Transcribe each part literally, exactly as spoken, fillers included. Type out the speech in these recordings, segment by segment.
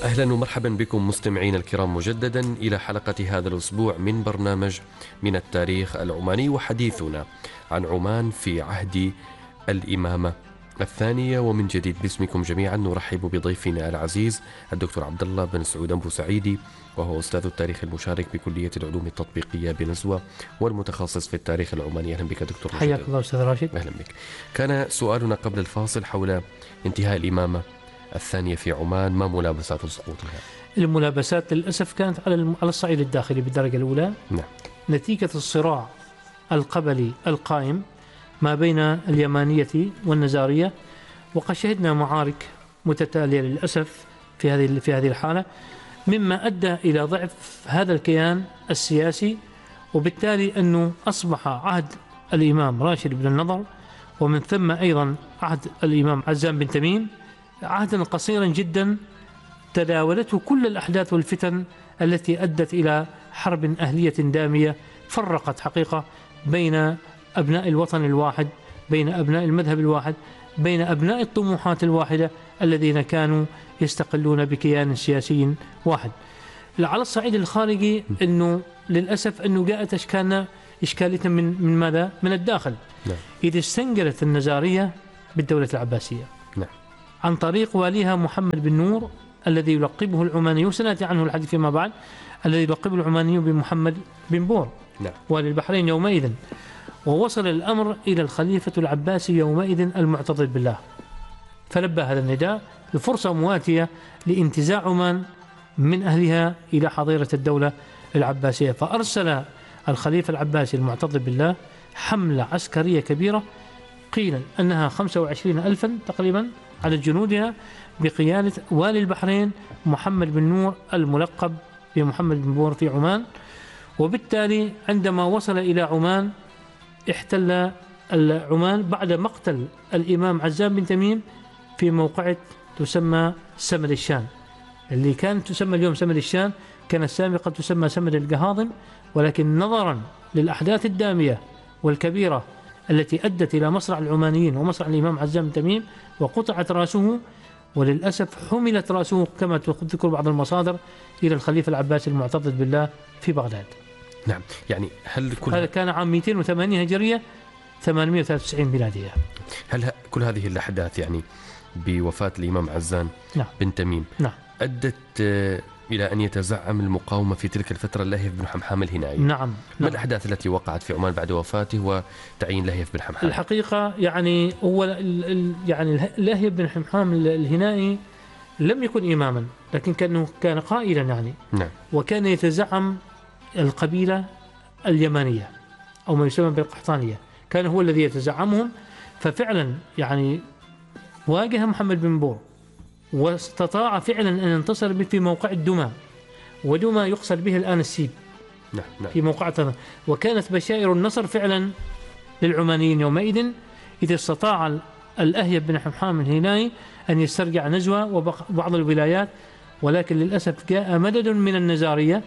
أهلا ومرحبا بكم مستمعين الكرام مجددا إلى حلقة هذا الأسبوع من برنامج من التاريخ العماني، وحديثنا عن عمان في عهد الإمامة الثانية. ومن جديد باسمكم جميعا نرحب بضيفنا العزيز الدكتور عبد الله بن سعود أبو سعيدي، وهو أستاذ التاريخ المشارك بكلية العلوم التطبيقية بنزوة والمتخصص في التاريخ العماني. أهلا بك دكتور. حياك الله أستاذ راشد. أهلا بك. كان سؤالنا قبل الفاصل حول انتهاء الإمامة الثانية في عمان، ما ملابسات سقوطها؟ الملابسات للأسف كانت على على الصعيد الداخلي بالدرجة الأولى. نعم. نتيجة الصراع القبلي القائم ما بين اليمانية والنزارية، وقد شهدنا معارك متتالية للأسف في هذه في هذه الحالة، مما أدى إلى ضعف هذا الكيان السياسي، وبالتالي أنه أصبح عهد الإمام راشد بن النضر ومن ثم أيضا عهد الإمام عزام بن تميم عهدا قصيرا جدا تداولته كل الأحداث والفتن التي أدت إلى حرب أهلية دامية فرقت حقيقة بين أبناء الوطن الواحد، بين أبناء المذهب الواحد، بين أبناء الطموحات الواحدة الذين كانوا يستقلون بكيان سياسي واحد. على الصعيد الخارجي أنه للأسف أنه جاءت أشكالنا إشكالية من من ماذا؟ من الداخل. نعم. إذ استنجلت النزارية بالدولة العباسية. نعم. عن طريق واليها محمد بن نور الذي يلقبه العماني، وسنأتي عنه الحديث فيما بعد، الذي يلقبه العماني بمحمد بن بور. نعم. نعم. يعني هل كل هذا كان عام مئتين وثمانين هجرية ثمانمئة وثلاثة وتسعين ميلادية. هل ه... كل هذه الأحداث يعني بوفاة الإمام عزام نعم. بن تميم نعم. أدت إلى أن يتزعم المقاومة في تلك الفترة لاهيف بن حمحام الهنائي؟ نعم. ما نعم. الأحداث التي وقعت في عمان بعد وفاته وتعيين لاهيف بن حمحام؟ الحقيقة يعني هو يعني لاهيف بن حمحام الهنائي لم يكن إماما، لكن كان كان قائلا يعني. نعم. وكان يتزعم القبيلة اليمانية أو ما يسمى بالقحطانية، كان هو الذي يتزعمهم. ففعلا يعني واجه محمد بن بور واستطاع فعلا أن ينتصر في موقع الدمى، ودمى يقصد به الآن السيب. نعم. نعم. في موقعة، وكانت بشائر النصر فعلا للعمانيين يومئذ، إذ استطاع الأهيب بن حمحام الهنائي أن يسترجع نزوة وبعض الولايات، ولكن للأسف جاء مدد من النزارية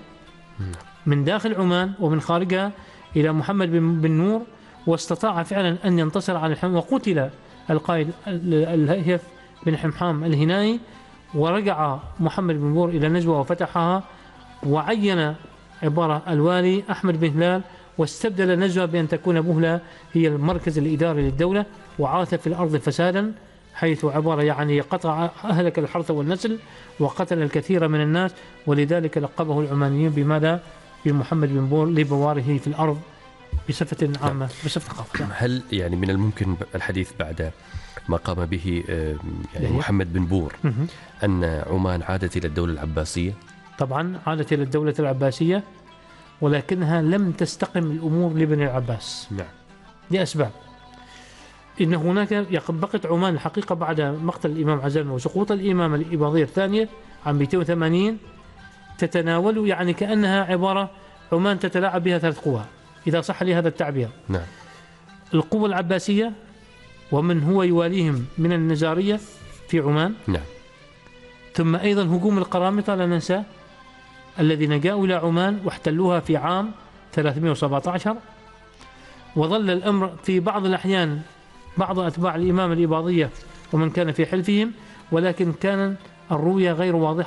من داخل عمان ومن خارجها إلى محمد بن نور، واستطاع فعلا أن ينتصر على الحمام، وقتل القائد الأهيب بن حمحام الهنائي، ورجع محمد بن بور إلى نزوة وفتحها، وعين عبارة الوالي أحمد بن هلال، واستبدل نزوة بأن تكون بهلة هي المركز الإداري للدولة، وعاث في الأرض فسادا، حيث عبارة يعني قطع أهلك الحرث والنسل وقتل الكثير من الناس، ولذلك لقبه العمانيين بماذا؟ بمحمد بن بور لبواره في الأرض بصفة عامة بصفة خاصة. هل يعني من الممكن الحديث بعد ما قام به يعني محمد بن بور أن عمان عادت إلى الدولة العباسية؟ طبعا عادت إلى الدولة العباسية، ولكنها لم تستقم الأمور لبني العباس. نعم. لأسباب. إن هناك بقت عمان الحقيقة بعد مقتل الإمام عزام وسقوط الإمامة الإباضية الثانية عام مئتين وثمانين تتناول يعني كأنها عبارة عمان تتلاعب بها ثلاث قوى، إذا صح لي هذا التعبير. نعم. القوة العباسية ومن هو يواليهم من النزارية في عمان. نعم. ثم أيضا هجوم القرامطة لا ننسى الذين جاءوا إلى عمان واحتلوها في عام ثلاثمئة وسبعة عشر، وظل الأمر في بعض الأحيان بعض أتباع الإمام الإباضية ومن كان في حلفهم، ولكن كان الرؤية غير واضحة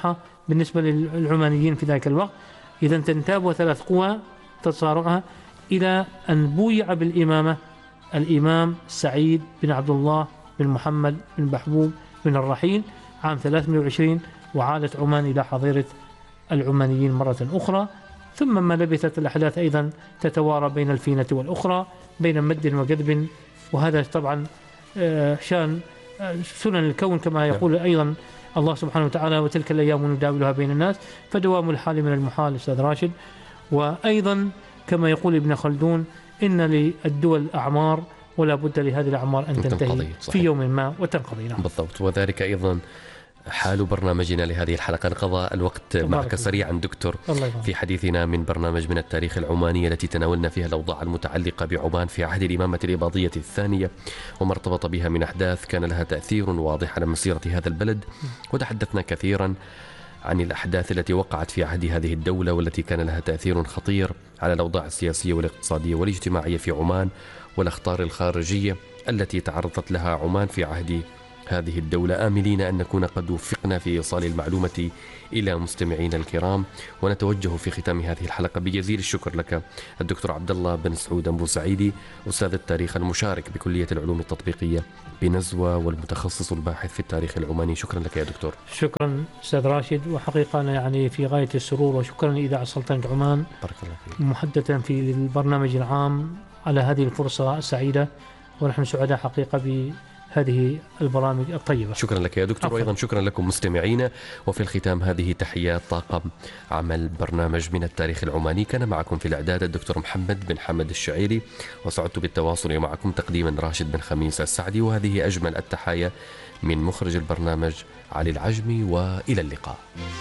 بالنسبة للعمانيين في ذلك الوقت. إذا تنتاب ثلاث قوى تصارعها إلى أن بويع بالإمامة الإمام سعيد بن عبد الله بن محمد بن محبوب بن الرحيل عام ثلاثمائة وعشرين، وعادت عمان إلى حظيرة العمانيين مرة أخرى. ثم ما لبثت الأحداث أيضا تتوارى بين الفينة والأخرى، بين مد وجذب، وهذا طبعا شان سنن الكون كما يقول أيضا الله سبحانه وتعالى: وتلك الأيام نداولها بين الناس فدوام الحال من المحال. أستاذ راشد، وأيضا كما يقول ابن خلدون: إن للدول أعمار ولا بد لهذه الأعمار أن تنتهي في يوم ما وتنقضي. نعم. بالضبط، وذلك أيضا حال برنامجنا لهذه الحلقة. انقضى الوقت معك سريعا دكتور في حديثنا من برنامج من التاريخ العماني التي تناولنا فيها الأوضاع المتعلقة بعمان في عهد الإمامة الإباضية الثانية وما ارتبط بها من أحداث كان لها تأثير واضح على مسيرة هذا البلد، وتحدثنا كثيرا عن الأحداث التي وقعت في عهد هذه الدولة والتي كان لها تأثير خطير على الأوضاع السياسية والاقتصادية والاجتماعية في عمان والأخطار الخارجية التي تعرضت لها عمان في عهد هذه الدولة، آملين أن نكون قد وفقنا في إيصال المعلومة إلى مستمعينا الكرام. ونتوجه في ختام هذه الحلقة بجزيل الشكر لك الدكتور عبد الله بن سعود أبو سعيدي، أستاذ التاريخ المشارك بكلية العلوم التطبيقية بنزوة والمتخصص الباحث في التاريخ العماني. شكرا لك يا دكتور. شكرا أستاذ راشد، وحقيقة أنا يعني في غاية السرور، وشكرا إذاعة سلطنة عمان بارك الله فيك محدثا في البرنامج العام على هذه الفرصة السعيدة، ونحن سعداء حقيقة ب هذه البرامج الطيبة. شكرا لك يا دكتور، وأيضا شكرا لكم مستمعينا. وفي الختام هذه تحيات طاقم عمل برنامج من التاريخ العماني، كان معكم في الإعداد الدكتور محمد بن حمد الشعيري، وسعدت بالتواصل معكم تقديما راشد بن خميس السعدي. وهذه أجمل التحايا من مخرج البرنامج علي العجمي، وإلى اللقاء.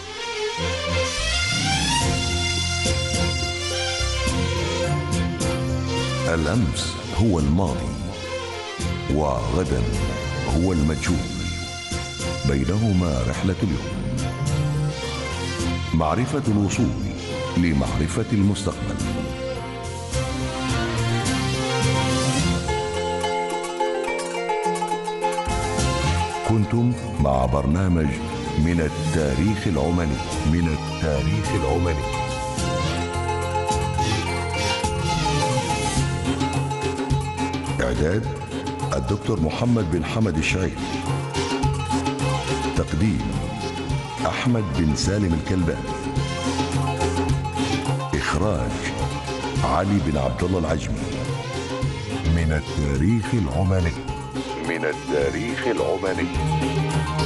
الأمس هو الماضي، وغدا هو المجهول، بينهما رحلة اليوم، معرفة الوصول لمعرفة المستقبل. كنتم مع برنامج من التاريخ العماني من التاريخ العماني إعداد الدكتور محمد بن حمد الشعيري، تقديم أحمد بن سالم الكلباني، إخراج علي بن عبد الله العجمي. من التاريخ العماني من التاريخ العماني